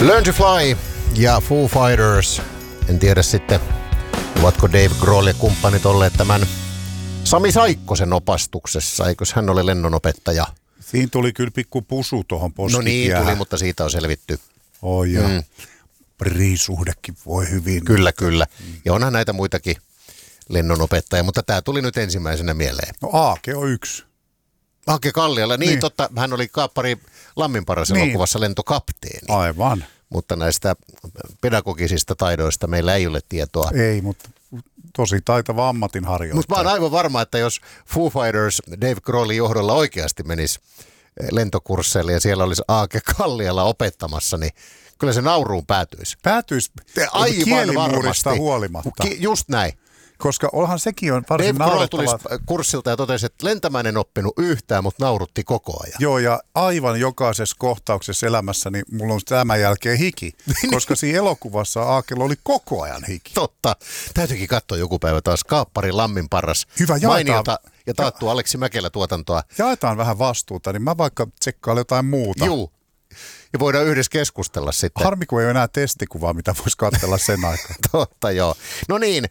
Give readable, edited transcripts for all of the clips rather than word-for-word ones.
Learn to Fly ja Foo Fighters. En tiedä sitten, ovatko Dave Grohl ja kumppanit olleet tämän Sami Saikkosen opastuksessa. Eikös hän ole lennonopettaja? Siinä tuli kyllä pikku pusu tuohon poskikiehän. No niin, tuli, mutta siitä on selvitty. Oi ja priisuhdekin voi hyvin. Kyllä, kyllä. Ja onhan näitä muitakin lennonopettajia, mutta tämä tuli nyt ensimmäisenä mieleen. No Aake on yksi. Aake Kalliala, niin totta. Hän oli Kaappari Lamminparas elokuvassa lentokapteeni. Aivan. Mutta näistä pedagogisista taidoista meillä ei ole tietoa. Ei, mutta tosi taitava ammatinharjoittaja. Mutta mä oon aivan varma, että jos Foo Fighters Dave Grohlin johdolla oikeasti menisi lentokursseille ja siellä olisi Aake Kalliala opettamassa, niin kyllä se nauruun päätyisi. Päätyisi kielimuurista huolimatta. Just näin. Koska onhan sekin on varsin Dave Grohl naurettava. tulisi kurssilta ja totesi, että lentämään en oppinut yhtään, mutta naurutti koko ajan. Joo, ja aivan jokaisessa kohtauksessa elämässäni mulla on tämän jälkeen hiki. Koska siinä elokuvassa Aakella oli koko ajan hiki. Totta. Täytyykin katsoa joku päivä taas Kaappari Lamminparas. Hyvä, mainiota ja taattu Aleksi Mäkelä tuotantoa. Jaetaan vähän vastuuta, niin mä vaikka tsekkailen jotain muuta. Juu. Ja voidaan yhdessä keskustella sitten. Harmi, kun ei ole enää testikuvaa, mitä voisi katsella sen aikaan. Totta, joo. No niin,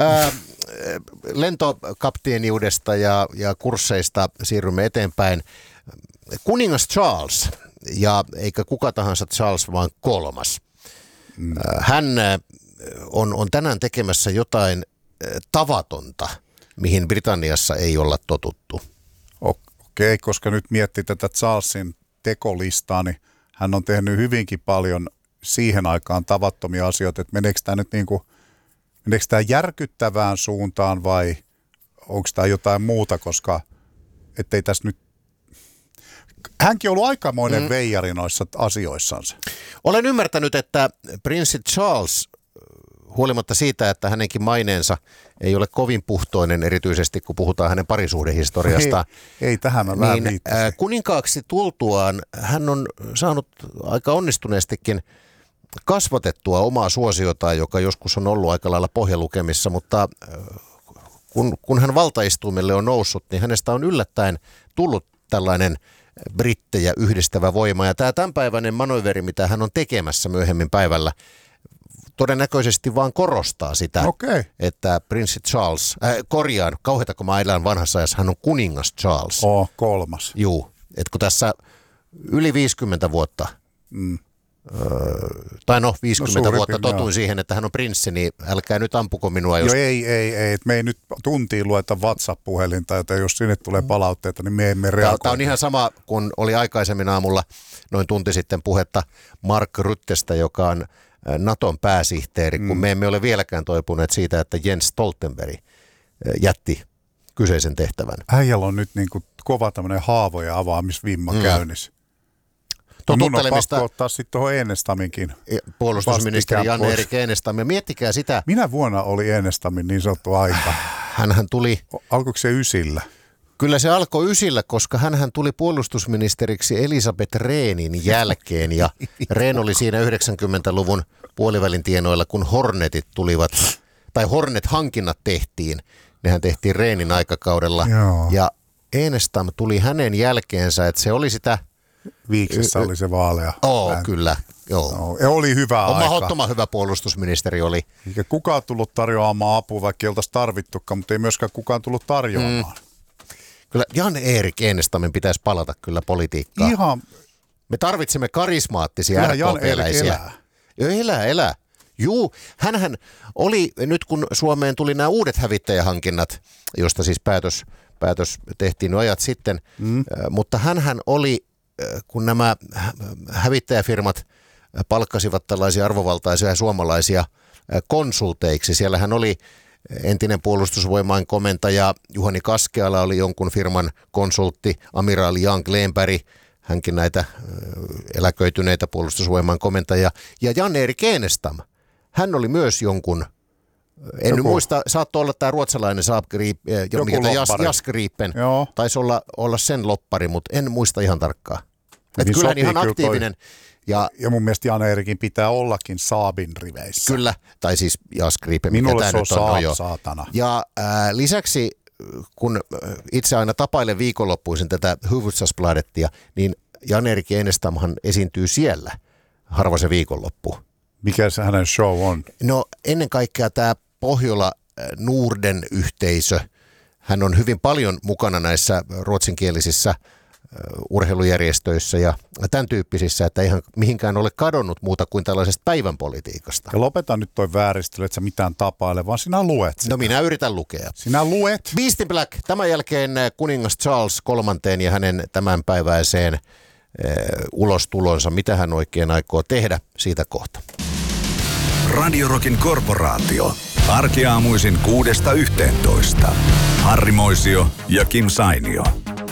lentokapteeniudesta ja kursseista siirrymme eteenpäin. Kuningas Charles, ja eikä kuka tahansa Charles, vaan kolmas. Hän on tänään tekemässä jotain tavatonta, mihin Britanniassa ei olla totuttu. Okei, koska nyt miettii tätä Charlesin tekolistaa, niin hän on tehnyt hyvinkin paljon siihen aikaan tavattomia asioita, että meneekö tämä järkyttävään suuntaan vai onko tämä jotain muuta, koska ettei tässä nyt. Hänkin on ollut aikamoinen veijari noissa asioissansa. Olen ymmärtänyt, että prinssi Charles, huolimatta siitä, että hänenkin maineensa ei ole kovin puhtoinen, erityisesti kun puhutaan hänen parisuhdehistoriasta. Ei tähän mä vähän viittasin. Kuninkaaksi tultuaan hän on saanut aika onnistuneestikin kasvatettua omaa suosiotaan, joka joskus on ollut aika lailla pohjalukemissa, mutta kun hän valtaistuimelle on noussut, niin hänestä on yllättäen tullut tällainen brittejä yhdistävä voima. Ja tämä tämänpäiväinen manööveri, mitä hän on tekemässä myöhemmin päivällä, todennäköisesti vaan korostaa sitä, että prinssi Charles, kauheata kun mä elän vanhassa ajassa, hän on kuningas Charles. Kolmas. Juu, että kun tässä yli 50 vuotta, tai 50 vuotta totuin siihen, että hän on prinssi, niin älkää nyt ampuko minua. Jos. Ei, että me ei nyt tuntiin lueta WhatsApp-puhelinta, joten jos sinne tulee palautteita, niin me emme reagoi. Tämä on ihan sama, kun oli aikaisemmin aamulla noin tunti sitten puhetta Mark Ruttestä, joka on Naton pääsihteeri, kun me emme ole vieläkään toipuneet siitä, että Jens Stoltenberg jätti kyseisen tehtävän. Äijällä on nyt niin kuin kova tämmöinen haavojen avaamisvimma käynnissä. Mun on pakko ottaa sitten tuohon Enestaminkin. Puolustusministeri Jan-Erik Enestam. Ja miettikää sitä. Minä vuonna oli Enestamin niin sanottu aika? Hänhän tuli. Alkoiko se 9? Kyllä se alkoi 9, koska hänhän tuli puolustusministeriksi Elisabeth Rehnin jälkeen. Ja Rehn oli siinä 90-luvun puolivälin tienoilla, kun Hornetit tulivat, tai Hornet-hankinnat tehtiin. Nehän tehtiin Rehnin aikakaudella. Joo. Ja Enestam tuli hänen jälkeensä, että se oli sitä. Viiksessä oli se vaalea. Kyllä. Joo. Ja oli hyvä aika. Mahdottoman hyvä puolustusministeri oli. Eikä kukaan tullut tarjoamaan apua, vaikka ei oltaisi tarvittukaan, mutta ei myöskään kukaan tullut tarjoamaan. Kyllä Jan-Erik Enestamin pitäisi palata kyllä politiikkaan. Ihan. Me tarvitsemme karismaattisia RKP-läisiä. Elää. Juu, hänhän oli, nyt kun Suomeen tuli nämä uudet hävittäjähankinnat, josta siis päätös tehtiin jo ajat sitten, mutta hänhän oli, kun nämä hävittäjäfirmat palkkasivat tällaisia arvovaltaisia suomalaisia konsulteiksi. Siellähän oli entinen puolustusvoimain komentaja Juhani Kaskeala, oli jonkun firman konsultti, amiraali Jan Glenberg, hänkin näitä eläköityneitä puolustusvoimain komentajia, ja Jan-Erik Enestam, hän oli myös jonkun, en nyt muista, saattoi olla tämä ruotsalainen Jas Gripen, taisi olla sen loppari, mutta en muista ihan tarkkaan. Että kyllähän ihan aktiivinen. Ja mun mielestä Jan-Erikin pitää ollakin Saabin riveissä. Kyllä, tai siis Jas Gripen. Minulle se on Saab, saatana. Ja lisäksi, kun itse aina tapailen viikonloppuisin tätä Hufvudstadsbladettia, niin Jan-Erik Enestamhan esiintyy siellä harva se viikonloppu. Mikä se hänen show on? No ennen kaikkea tämä Pohjola Norden yhteisö. Hän on hyvin paljon mukana näissä ruotsinkielisissä urheilujärjestöissä ja tämän tyyppisissä, että eihän mihinkään ole kadonnut muuta kuin tällaisesta päivänpolitiikasta. Ja lopeta nyt toi vääristely, että sä mitään tapaile, vaan sinä luet sitä. No minä yritän lukea. Sinä luet. Beast in Black. Tämän jälkeen kuningas Charles III ja hänen tämänpäiväiseen ulostulonsa. Mitä hän oikein aikoo tehdä, siitä kohta. Radio Rockin korporaatio. Arkiaamuisin 6–11. Harri Moisio ja Kim Sainio.